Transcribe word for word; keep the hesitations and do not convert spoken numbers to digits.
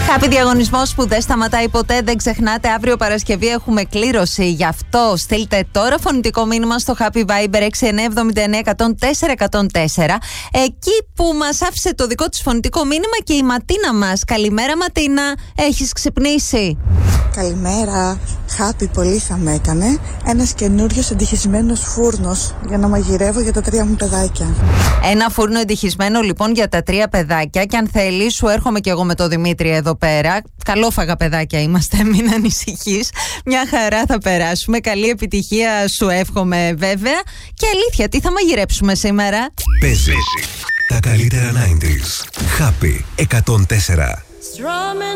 Happy διαγωνισμός που δεν σταματάει ποτέ, δεν ξεχνάτε, αύριο Παρασκευή έχουμε κλήρωση. Γι' αυτό στείλτε τώρα φωνητικό μήνυμα στο Happy Viber έξι εννιά εβδομήντα εννιά εκατόν τέσσερα εκατόν τέσσερα, εκεί που μας άφησε το δικό της φωνητικό μήνυμα και η Ματίνα μας. Καλημέρα Ματίνα, έχεις ξυπνήσει? Καλημέρα. Happy πολύ θα με έκανε ένας καινούριος εντυχισμένος φούρνος για να μαγειρεύω για τα τρία μου παιδάκια. Ένα φούρνο εντυχισμένο λοιπόν για τα τρία παιδάκια, και αν θέλεις σου έρχομαι και εγώ με το Δημήτρη εδώ πέρα. Καλόφαγα παιδάκια είμαστε, μην ανησυχείς. Μια χαρά θα περάσουμε. Καλή επιτυχία σου εύχομαι βέβαια. Και αλήθεια, τι θα μαγειρέψουμε σήμερα? Παίζει τα καλύτερα ενενήντα. Happy εκατόν τέσσερα.